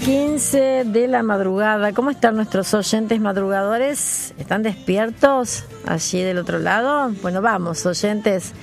15 de la madrugada. ¿Cómo están nuestros oyentes madrugadores? ¿Están despiertos allí del otro lado? Bueno, vamos, oyentes.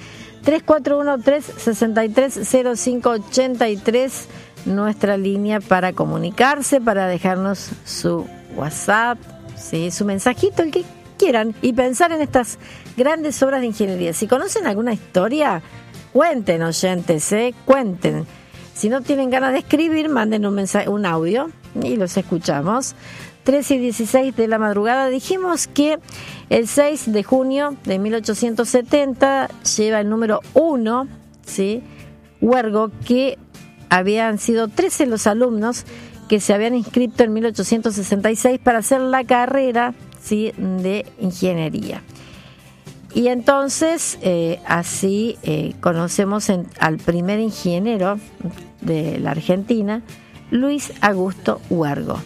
341-363-0583, nuestra línea para comunicarse, para dejarnos su WhatsApp, ¿sí? Su mensajito, el que quieran, y pensar en estas grandes obras de ingeniería. Si conocen alguna historia, cuenten, oyentes, cuenten. Si no tienen ganas de escribir, manden un mensaje, un audio y los escuchamos. 13:16 de la madrugada. Dijimos que el 6 de junio de 1870 lleva el número 1, ¿sí? Huergo, que habían sido 13 los alumnos que se habían inscrito en 1866 para hacer la carrera, ¿sí?, de ingeniería. Y entonces, así conocemos al primer ingeniero de la Argentina, Luis Augusto Huergo,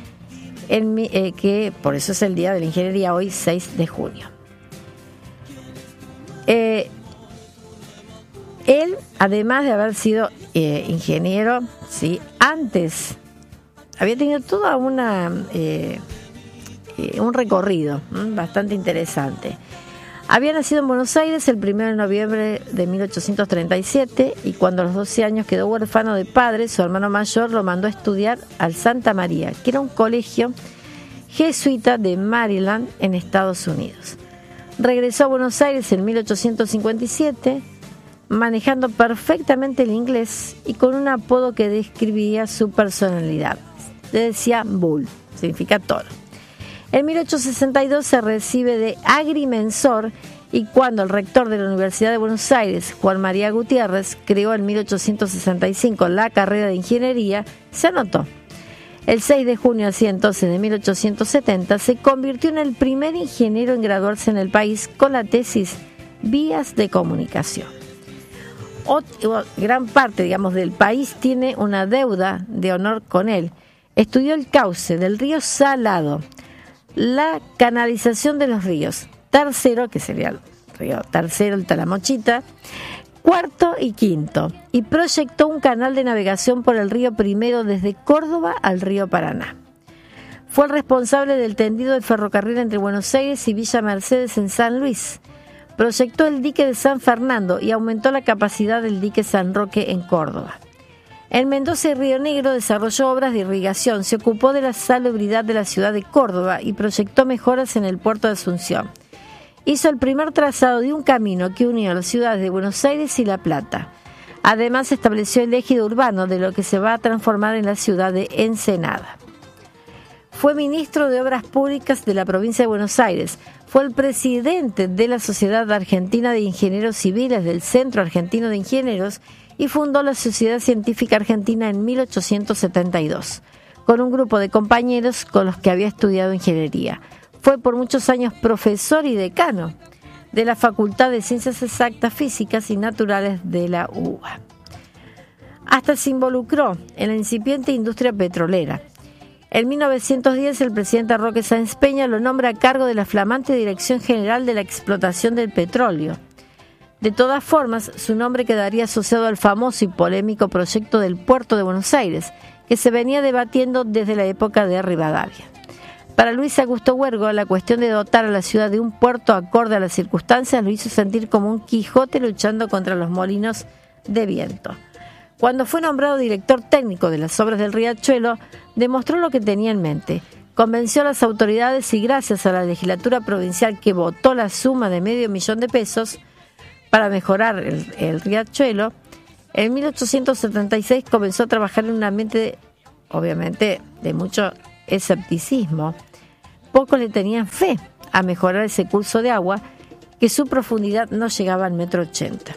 que por eso es el Día de la Ingeniería, hoy 6 de junio. Él, además de haber sido ingeniero, ¿sí?, antes había tenido toda un recorrido bastante interesante. Había nacido en Buenos Aires el 1 de noviembre de 1837 y cuando a los 12 años quedó huérfano de padre, su hermano mayor lo mandó a estudiar al Santa María, que era un colegio jesuita de Maryland en Estados Unidos. Regresó a Buenos Aires en 1857, manejando perfectamente el inglés y con un apodo que describía su personalidad. Le decía Bull, significa toro. En 1862 se recibe de agrimensor y cuando el rector de la Universidad de Buenos Aires, Juan María Gutiérrez, creó en 1865 la carrera de ingeniería, se anotó. El 6 de junio, así entonces, de 1870, se convirtió en el primer ingeniero en graduarse en el país con la tesis Vías de Comunicación. Gran parte, digamos, del país tiene una deuda de honor con él. Estudió el cauce del río Salado, la canalización de los ríos Tercero, que sería el río Tercero, el Talamochita, Cuarto y Quinto, y proyectó un canal de navegación por el río Primero desde Córdoba al río Paraná. Fue el responsable del tendido del ferrocarril entre Buenos Aires y Villa Mercedes en San Luis. Proyectó el dique de San Fernando y aumentó la capacidad del dique San Roque en Córdoba. En Mendoza y Río Negro desarrolló obras de irrigación, se ocupó de la salubridad de la ciudad de Córdoba y proyectó mejoras en el puerto de Asunción. Hizo el primer trazado de un camino que unió las ciudades de Buenos Aires y La Plata. Además estableció el ejido urbano de lo que se va a transformar en la ciudad de Ensenada. Fue ministro de Obras Públicas de la provincia de Buenos Aires. Fue el presidente de la Sociedad Argentina de Ingenieros Civiles del Centro Argentino de Ingenieros y fundó la Sociedad Científica Argentina en 1872, con un grupo de compañeros con los que había estudiado ingeniería. Fue por muchos años profesor y decano de la Facultad de Ciencias Exactas, Físicas y Naturales de la UBA. Hasta se involucró en la incipiente industria petrolera. En 1910 el presidente Roque Sáenz Peña lo nombra a cargo de la flamante Dirección General de la Explotación del Petróleo. De todas formas, su nombre quedaría asociado al famoso y polémico proyecto del puerto de Buenos Aires, que se venía debatiendo desde la época de Rivadavia. Para Luis Augusto Huergo, la cuestión de dotar a la ciudad de un puerto acorde a las circunstancias lo hizo sentir como un Quijote luchando contra los molinos de viento. Cuando fue nombrado director técnico de las obras del Riachuelo, demostró lo que tenía en mente. Convenció a las autoridades y gracias a la legislatura provincial que votó la suma de $500,000 para mejorar el Riachuelo, en 1876 comenzó a trabajar en un ambiente, obviamente, de mucho escepticismo. Pocos le tenían fe a mejorar ese curso de agua, que su profundidad no llegaba al 1,80 m.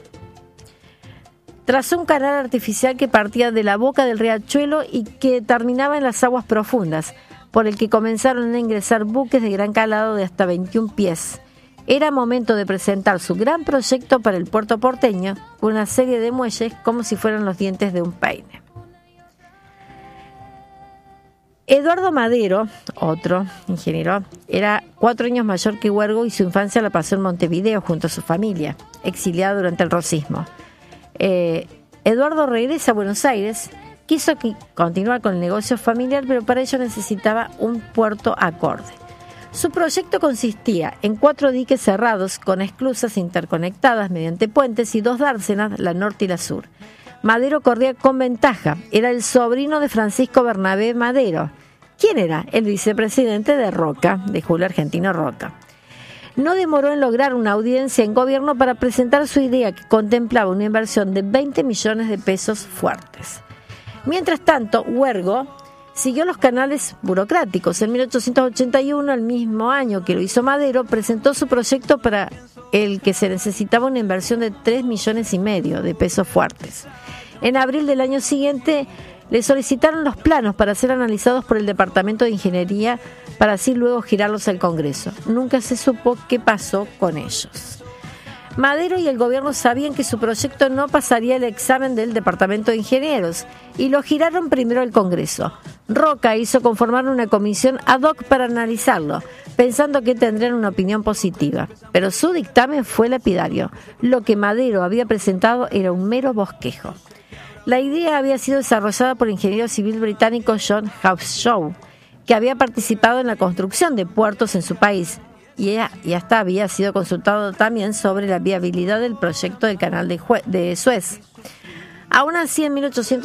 Trazó un canal artificial que partía de la boca del Riachuelo y que terminaba en las aguas profundas, por el que comenzaron a ingresar buques de gran calado de hasta 21 pies. Era momento de presentar su gran proyecto para el puerto porteño, con una serie de muelles como si fueran los dientes de un peine. Eduardo Madero, otro ingeniero, era 4 años mayor que Huergo y su infancia la pasó en Montevideo junto a su familia, exiliado durante el rosismo. Eduardo regresa a Buenos Aires Quiso continuar con el negocio familiar, pero para ello necesitaba un puerto acorde. Su proyecto consistía en 4 diques cerrados con esclusas interconectadas mediante puentes y 2 dársenas, la norte y la sur. Madero corría con ventaja. Era el sobrino de Francisco Bernabé Madero. ¿Quién era? El vicepresidente de Roca, de Julio Argentino Roca. No demoró en lograr una audiencia en gobierno para presentar su idea, que contemplaba una inversión de 20 millones de pesos fuertes. Mientras tanto, Huergo siguió los canales burocráticos. En 1881, el mismo año que lo hizo Madero, presentó su proyecto para el que se necesitaba una inversión de 3,5 millones de pesos fuertes. En abril del año siguiente le solicitaron los planos para ser analizados por el Departamento de Ingeniería para así luego girarlos al Congreso. Nunca se supo qué pasó con ellos. Madero y el gobierno sabían que su proyecto no pasaría el examen del Departamento de Ingenieros y lo giraron primero al Congreso. Roca hizo conformar una comisión ad hoc para analizarlo, pensando que tendrían una opinión positiva. Pero su dictamen fue lapidario. Lo que Madero había presentado era un mero bosquejo. La idea había sido desarrollada por el ingeniero civil británico John Hawkshaw, que había participado en la construcción de puertos en su país y hasta había sido consultado también sobre la viabilidad del proyecto del canal de Suez. Aún así, en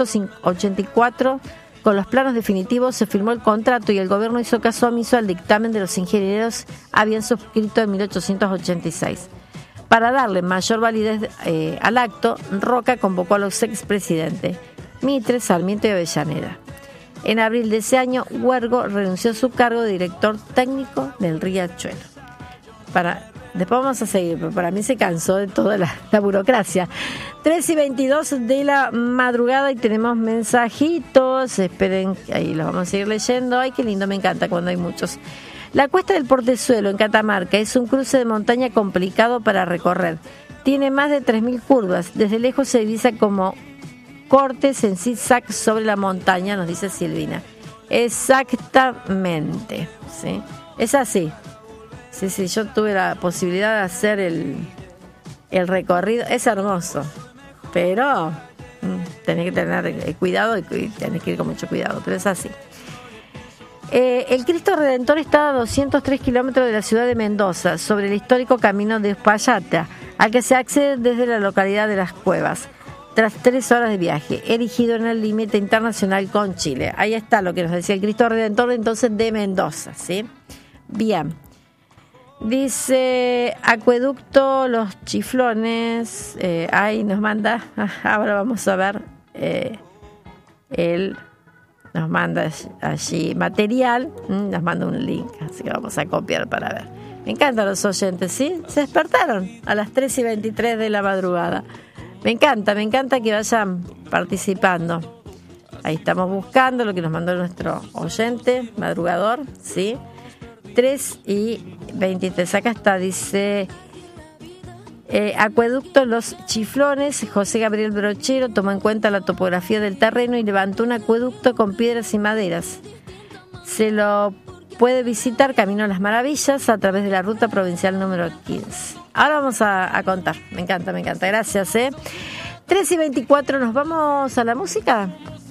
1884, con los planos definitivos, se firmó el contrato y el gobierno hizo caso omiso al dictamen de los ingenieros habían suscrito en 1886. Para darle mayor validez al acto, Roca convocó a los expresidentes Mitre, Sarmiento y Avellaneda. En abril de ese año, Huergo renunció a su cargo de director técnico del Riachuelo. Después vamos a seguir, pero para mí se cansó de toda la burocracia. 3:22 de la madrugada y tenemos mensajitos. Esperen, ahí los vamos a seguir leyendo. Ay, qué lindo, me encanta cuando hay muchos. La cuesta del Portezuelo en Catamarca es un cruce de montaña complicado para recorrer. Tiene más de 3.000 curvas. Desde lejos se divisa como cortes en zigzag sobre la montaña, nos dice Silvina. Exactamente, ¿sí? Es así. Sí, yo tuve la posibilidad de hacer el recorrido. Es hermoso, pero tenés que tener cuidado y tenés que ir con mucho cuidado, pero es así. El Cristo Redentor está a 203 kilómetros de la ciudad de Mendoza, sobre el histórico camino de Uspallata, al que se accede desde la localidad de Las Cuevas, tras 3 horas de viaje, erigido en el límite internacional con Chile. Ahí está lo que nos decía el Cristo Redentor entonces de Mendoza, ¿sí? Bien. Dice Acueducto Los Chiflones, ahí nos manda, ahora vamos a ver, él nos manda allí material, nos manda un link, así que vamos a copiar para ver. Me encantan los oyentes, ¿sí? Se despertaron a las 3:23 de la madrugada. Me encanta que vayan participando. Ahí estamos buscando lo que nos mandó nuestro oyente, madrugador, ¿sí? 3:23, acá está, dice Acueducto Los Chiflones. José Gabriel Brochero tomó en cuenta la topografía del terreno y levantó un acueducto con piedras y maderas. Se lo puede visitar camino a las Maravillas a través de la ruta provincial número 15. Ahora vamos a contar, me encanta, gracias. 3:24, ¿nos vamos a la música?